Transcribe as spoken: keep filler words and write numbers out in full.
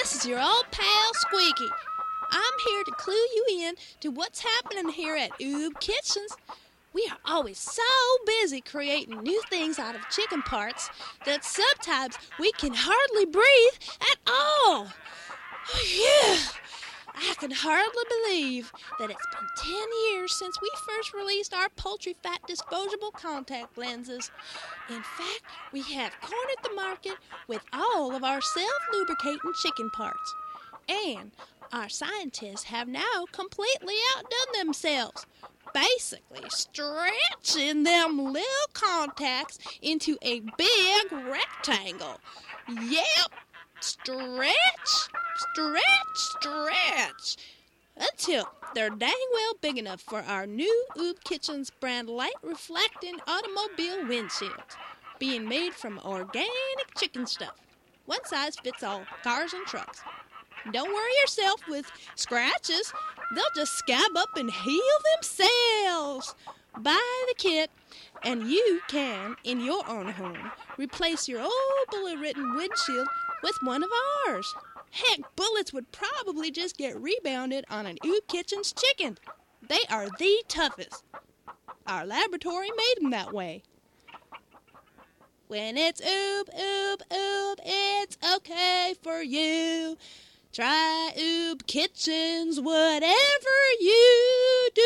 This is your old pal Squeaky. I'm here to clue you in to what's happening here at Oob Kitchens. We are always so busy creating new things out of chicken parts that sometimes we can hardly breathe at all. Yeah, I can hardly believe that it's been ten years since we first released our poultry fat disposable contact lenses. In fact, we have cornered the market with all of our self-lubricating chicken parts. And our scientists have now completely outdone themselves, basically stretching them little contacts into a big rectangle. Yep, stretch, stretch, stretch, until they're dang well big enough for our new Oob Kitchens brand light reflecting automobile windshields, being made from organic chicken stuff. One size fits all, cars and trucks. Don't worry yourself with scratches. They'll just scab up and heal themselves. Buy the kit, and you can, in your own home, replace your old bullet-ridden windshield with one of ours. Heck, bullets would probably just get rebounded on an Oob Kitchens chicken. They are the toughest. Our laboratory made them that way. When it's oob, oob, oob, it's okay for you. Try Oob Kitchens, whatever you do.